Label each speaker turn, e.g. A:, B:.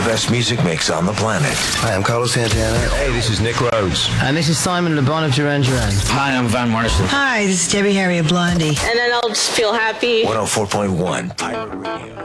A: best music mix on the planet.
B: Hi, I'm Carlos Santana.
C: Hey, this is Nick Rhodes.
D: And this is Simon Le Bon of Duran Duran.
E: Hi, I'm Van Morrison.
F: Hi, this is Debbie Harry of Blondie.
G: And then I'll just feel happy.
A: 104.1 Pirate Radio.